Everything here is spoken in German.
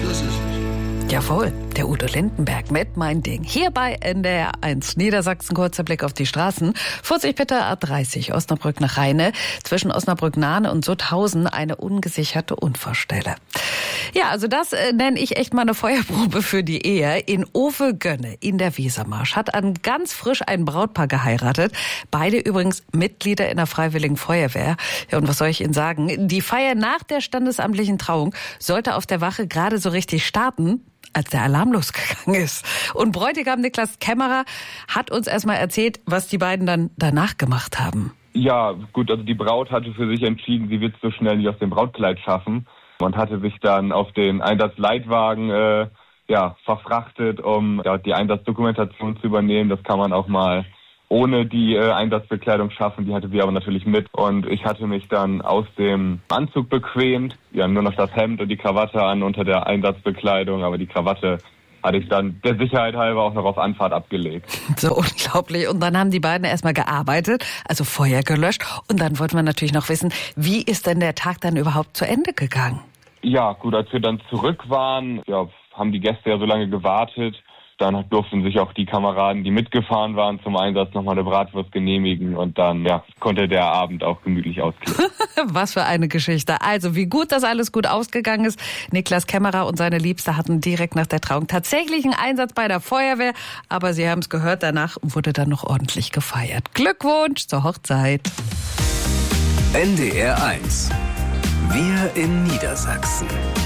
Das ist es. Jawohl, der Udo Lindenberg mit Mein Ding. Hier bei NDR 1 Niedersachsen, kurzer Blick auf die Straßen. Vorsicht bitte, A30 Osnabrück nach Rheine. Zwischen Osnabrück-Nahen und Sutthausen eine ungesicherte Unfallstelle. Ja, also das nenne ich echt mal eine Feuerprobe für die Ehe. In Owe-Gönne in der Wesermarsch hat ganz frisch ein Brautpaar geheiratet. Beide übrigens Mitglieder in der Freiwilligen Feuerwehr. Ja, und was soll ich Ihnen sagen? Die Feier nach der standesamtlichen Trauung sollte auf der Wache gerade so richtig starten, als der Alarm losgegangen ist. Und Bräutigam Niklas Kämmerer hat uns erstmal erzählt, was die beiden dann danach gemacht haben. Ja, gut, also die Braut hatte für sich entschieden, sie wird es so schnell nicht aus dem Brautkleid schaffen und hatte sich dann auf den Einsatzleitwagen verfrachtet, um die Einsatzdokumentation zu übernehmen. Das kann man auch mal ohne die Einsatzbekleidung schaffen, die hatte sie aber natürlich mit. Und ich hatte mich dann aus dem Anzug bequemt, nur noch das Hemd und die Krawatte an unter der Einsatzbekleidung, aber die Krawatte hatte ich dann der Sicherheit halber auch noch auf Anfahrt abgelegt. So unglaublich. Und dann haben die beiden erstmal gearbeitet, also Feuer gelöscht. Und dann wollten wir natürlich noch wissen, wie ist denn der Tag dann überhaupt zu Ende gegangen? Ja, gut, als wir dann zurück waren, haben die Gäste ja so lange gewartet. Dann durften sich auch die Kameraden, die mitgefahren waren zum Einsatz, nochmal eine Bratwurst genehmigen und dann konnte der Abend auch gemütlich ausklingen. Was für eine Geschichte. Also wie gut das alles gut ausgegangen ist. Niklas Kämmerer und seine Liebste hatten direkt nach der Trauung tatsächlich einen Einsatz bei der Feuerwehr. Aber Sie haben es gehört, danach wurde dann noch ordentlich gefeiert. Glückwunsch zur Hochzeit. NDR 1. Wir in Niedersachsen.